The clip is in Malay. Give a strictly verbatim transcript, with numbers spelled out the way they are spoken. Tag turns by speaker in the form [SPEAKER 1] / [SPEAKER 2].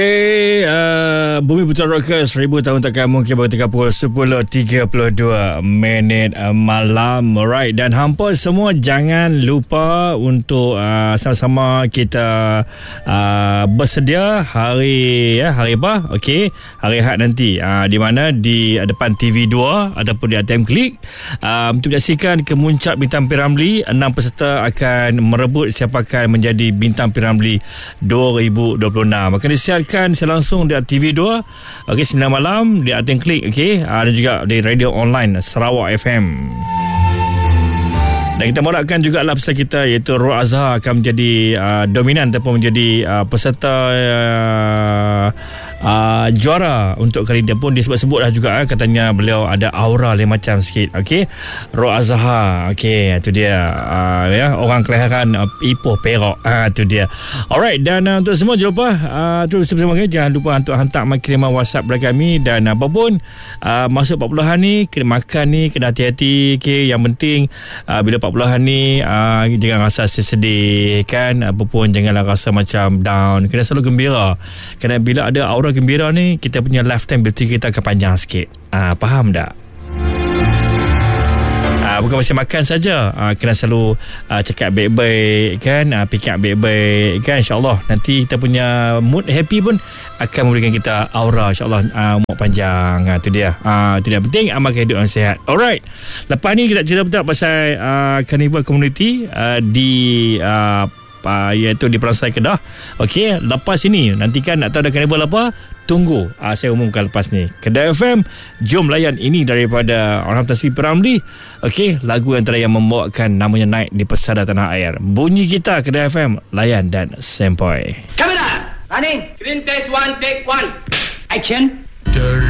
[SPEAKER 1] Eh, uh, Bumi Putra Rockers, seribu tahun takkan mungkin baru tiga puluh sepuluh tiga puluh dua minit uh, malam. Alright, dan hampa semua jangan lupa untuk uh, sama-sama kita uh, bersedia hari ya hari apa? Okey, hari Ahad nanti uh, di mana di depan T V dua ataupun di A T M Klik uh, untuk menyaksikan kemuncak Bintang P Ramlee. Enam peserta akan merebut siapa akan menjadi Bintang P Ramlee dua ribu dua puluh enam. Akan disiarkan saya langsung di T V dua, okey, sembilan malam di A T M Klik, okey, uh, dan juga di radio online Sarawak F M. Dan kita morakkan juga lah peserta kita iaitu Rod Azhar akan menjadi uh, dominan ataupun menjadi uh, peserta uh, uh, juara untuk kali ini pun disebut-sebut dah juga uh, katanya beliau ada aura lain macam sikit. Okey, Rod Azhar, okey, itu dia uh, ya, orang kelahiran uh, Ipoh Perak, ah uh, itu dia. Alright, dan uh, untuk semua jangan lupa uh, terus bersama kami, jangan lupa untuk hantar kiriman WhatsApp kepada kami, dan apa pun uh, masuk empat puluhan ni kena makan ni kena hati-hati, okey, yang penting uh, bila empat puluhan ni uh, jangan rasa sedih kan, apa pun janganlah rasa macam down, kena selalu gembira, kerana bila ada aura gembira ni kita punya lifetime battery kita akan panjang sikit. uh, faham tak? Uh, bukan macam makan saja, uh, kena selalu uh, cakap baik-baik kan, uh, fikir baik-baik kan, insyaAllah nanti kita punya mood happy pun akan memberikan kita aura insyaAllah uh, umur panjang. uh, itu dia uh, itu dia penting, amalkan hidup yang sihat. Alright, lepas ni kita cerita betul pasal uh, Carnival Community uh, di uh, uh, iaitu di Peransai Kedah. Okey, lepas ini nantikan nak tahu ada carnival apa, tunggu uh, saya umumkan lepas ni. Kedah F M, jom layan ini daripada Orang Hamtasi P Ramlee. Okey, lagu yang terakhir yang membawakan namanya naik di pesada tanah air. Bunyi kita Kedah F M, layan dan sempoi.
[SPEAKER 2] Kamera, running. Screen test one, take one. Action.